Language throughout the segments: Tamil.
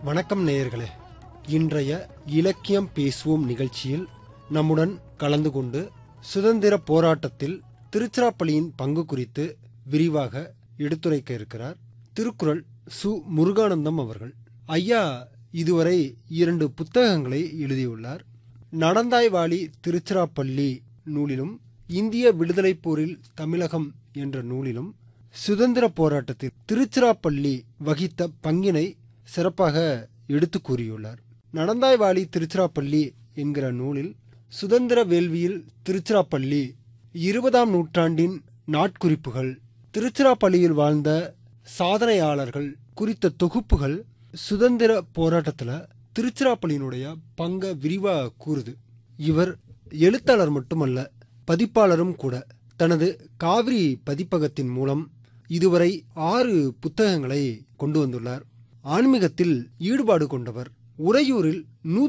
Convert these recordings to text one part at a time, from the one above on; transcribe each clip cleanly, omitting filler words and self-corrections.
வணக்கம் நேயர்களே. இன்றைய இலக்கியம் பேசுவோம் நிகழ்ச்சியில் நம்முடன் கலந்து கொண்டு சுதந்திர போராட்டத்தில் திருச்சிராப்பள்ளியின் பங்கு குறித்து விரிவாக எடுத்துரைக்க இருக்கிறார் திருக்குறள் சு. முருகானந்தம் அவர்கள். ஐயா இதுவரை 2 புத்தகங்களை எழுதியுள்ளார். நடந்தாய் வாழி திருச்சிராப்பள்ளி நூலிலும், இந்திய விடுதலை போரில் தமிழகம் என்ற நூலிலும் சுதந்திர போராட்டத்தில் திருச்சிராப்பள்ளி வகித்த பங்கினை சிறப்பாக எடுத்து கூறியுள்ளார். நடந்தாய் வாழி திருச்சிராப்பள்ளி என்கிற நூலில் சுதந்திர வேள்வியில் திருச்சிராப்பள்ளி, 20ஆம் நூற்றாண்டின் நாட்குறிப்புகள், திருச்சிராப்பள்ளியில் வாழ்ந்த சாதனையாளர்கள் குறித்த தொகுப்புகள் சுதந்திர போராட்டத்தில் திருச்சிராப்பள்ளியினுடைய பங்கை விரிவாக கூறுது. இவர் எழுத்தாளர் மட்டுமல்ல, பதிப்பாளரும் கூட. தனது காவிரி பதிப்பகத்தின் மூலம் இதுவரை 6 புத்தகங்களை கொண்டு வந்துள்ளார். ஆன்மீகத்தில் ஈடுபாடு கொண்டவர். உறையூரில்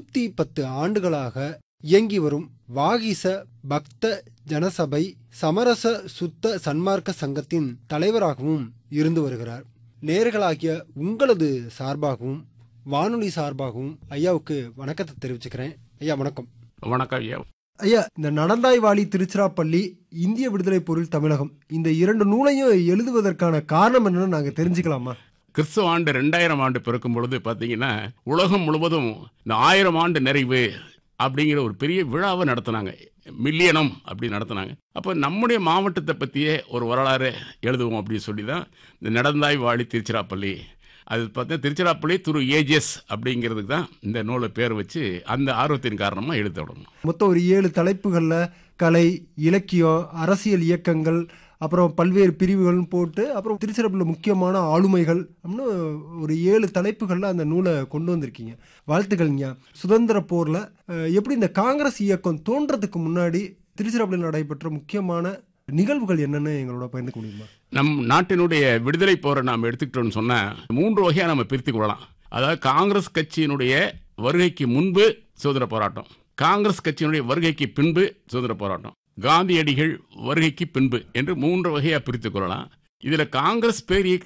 110 ஆண்டுகளாக இயங்கி வரும் வாகீச பக்த ஜனசபை சமரச சுத்த சன்மார்க்க சங்கத்தின் தலைவராகவும் இருந்து வருகிறார். நேயர்களாகிய உங்களது சார்பாகவும் வானொலி சார்பாகவும் ஐயாவுக்கு வணக்கத்தை தெரிவிச்சுக்கிறேன். ஐயா வணக்கம். வணக்கம் ஐயா. ஐயா, இந்த நடந்தாய் வாழி திருச்சிராப்பள்ளி, இந்திய விடுதலை போரில் தமிழகம், இந்த 2 நூலையும் எழுதுவதற்கான காரணம் என்னன்னு நாங்கள் தெரிஞ்சுக்கலாமா? கிறிஸ்துவ ஆண்டு 2000 ஆண்டு பிறக்கும் பொழுது பார்த்தீங்கன்னா உலகம் முழுவதும் இந்த 1000 ஆண்டு நிறைவு அப்படிங்கிற ஒரு பெரிய விழாவை நடத்தினாங்க. மில்லியனம் அப்படி நடத்தினாங்க. அப்போ நம்முடைய மாவட்டத்தை பற்றியே ஒரு வரலாறு எழுதுவோம் அப்படின்னு சொல்லி தான் இந்த நடந்தாய் வாழி திருச்சிராப்பள்ளி. அது பார்த்தா திருச்சிராப்பள்ளி திரு ஏஜிஎஸ் அப்படிங்கிறதுக்கு தான் இந்த நூலை பேர் வச்சு அந்த ஆர்வத்தின் காரணமாக எழுத விடணும். மொத்தம் ஒரு 7 தலைப்புகளில் கலை, இலக்கியம், அரசியல் இயக்கங்கள், அப்புறம் பல்வேறு பிரிவுகள்னு போட்டு, அப்புறம் திருச்சிராப்பள்ளியில் முக்கியமான ஆளுமைகள் அப்படின்னு ஒரு 7 தலைப்புகளில் அந்த நூலை கொண்டு வந்திருக்கீங்க. வாழ்த்துக்கள்ங்க. சுதந்திர போரில் எப்படி இந்த காங்கிரஸ் இயக்கம் தோன்றதுக்கு முன்னாடி திருச்சிராப்பள்ளியில் நடைபெற்ற முக்கியமான நிகழ்வுகள் என்னன்னு எங்களோட பகிர்ந்துக்க முடியுமா? நம் நாட்டினுடைய விடுதலை போரை நாம் எடுத்துக்கிட்டோம்னு சொன்னால் 3 வகையாக நம்ம பிரித்து கொள்ளலாம். அதாவது காங்கிரஸ் கட்சியினுடைய வருகைக்கு முன்பு சுதந்திர போராட்டம், காங்கிரஸ் கட்சியினுடைய வருகைக்கு பின்பு சுதந்திர போராட்டம், காந்தியடிகள் வருகைக்கு பின்பு என்று 3 வகையாக பிரித்து கொள்ளலாம். இதில் காங்கிரஸ் பேரியக்க